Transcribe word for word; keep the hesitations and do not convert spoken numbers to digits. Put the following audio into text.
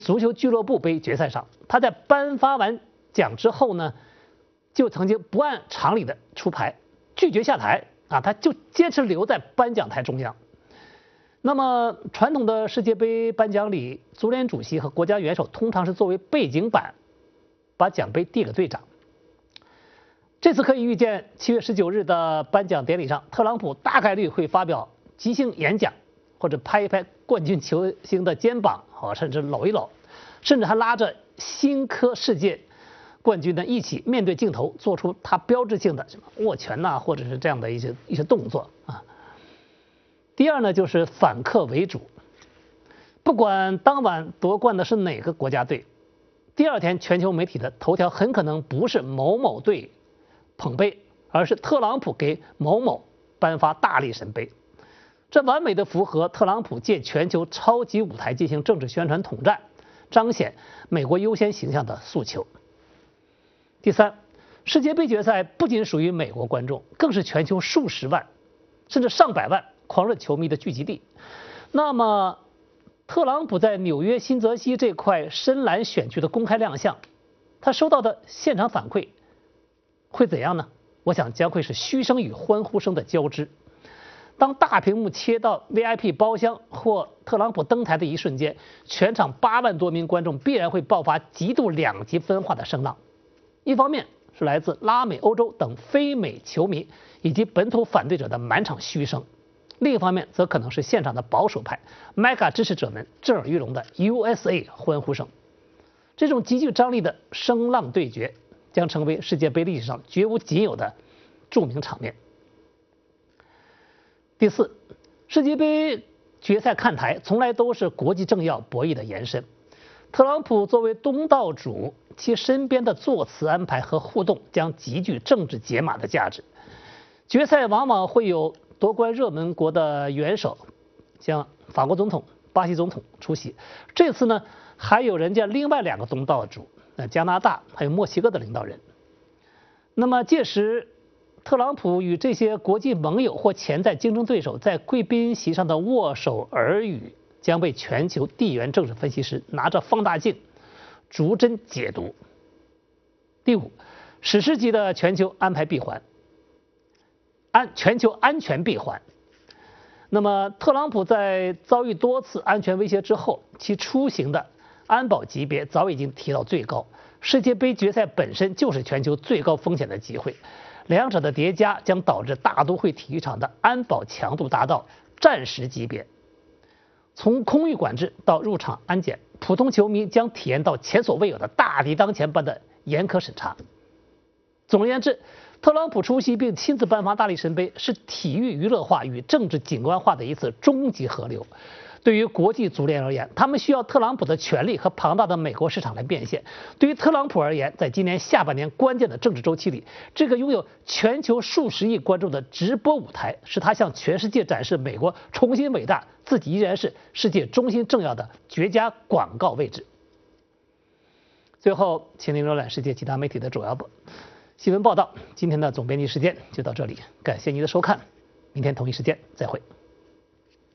足球俱乐部杯决赛上，他在颁发完奖之后呢，就曾经不按常理的出牌，拒绝下台啊，他就坚持留在颁奖台中央。那么传统的世界杯颁奖礼，足联主席和国家元首通常是作为背景板，把奖杯递给队长。这次可以预见，七月十九日的颁奖典礼上，特朗普大概率会发表即兴演讲，或者拍一拍冠军球星的肩膀，啊，甚至搂一搂，甚至还拉着新科世界冠军呢一起面对镜头，做出他标志性的什么握拳呐、啊，或者是这样的一些一些动作啊。第二呢，就是反客为主，不管当晚夺冠的是哪个国家队，第二天全球媒体的头条很可能不是某某队捧杯，而是特朗普给某某颁发大力神杯。这完美的符合特朗普借全球超级舞台进行政治宣传统战，彰显美国优先形象的诉求。第三，世界杯决赛不仅属于美国观众，更是全球数十万甚至上百万狂热球迷的聚集地。那么特朗普在纽约新泽西这块深蓝选区的公开亮相，他收到的现场反馈会怎样呢？我想将会是嘘声与欢呼声的交织。当大屏幕切到 V I P 包厢或特朗普登台的一瞬间，全场八万多名观众必然会爆发极度两极分化的声浪。一方面是来自拉美、欧洲等非美球迷以及本土反对者的满场嘘声，另一方面则可能是现场的保守派 mega 支持者们震耳欲聋的 U S A 欢呼声。这种极具张力的声浪对决将成为世界杯历史上绝无仅有的著名场面。第四，世界杯决赛看台从来都是国际政要博弈的延伸。特朗普作为东道主，其身边的座词安排和互动将极具政治解码的价值。决赛往往会有夺冠热门国的元首，像法国总统、巴西总统出席。这次呢，还有人家另外两个东道主，呃，加拿大还有墨西哥的领导人。那么届时，特朗普与这些国际盟友或潜在竞争对手在贵宾席上的握手耳语，将被全球地缘政治分析师拿着放大镜逐帧解读。第五，史诗级的全球安排闭环，安全球安全闭环。那么特朗普在遭遇多次安全威胁之后，其出行的安保级别早已经提到最高。世界杯决赛本身就是全球最高风险的机会，两者的叠加将导致大都会体育场的安保强度达到战时级别。从空域管制到入场安检，普通球迷将体验到前所未有的大敌当前般的严苛审查。总而言之，特朗普出席并亲自颁发大力神杯，是体育娱乐化与政治景观化的一次终极河流。对于国际足联而言，他们需要特朗普的权力和庞大的美国市场来变现。对于特朗普而言，在今年下半年关键的政治周期里，这个拥有全球数十亿观众的直播舞台，是他向全世界展示美国重新伟大，自己依然是世界中心政要的绝佳广告位置。最后，请您浏览世界其他媒体的主要新闻报道。今天的总编辑时间就到这里，感谢您的收看，明天同一时间再会。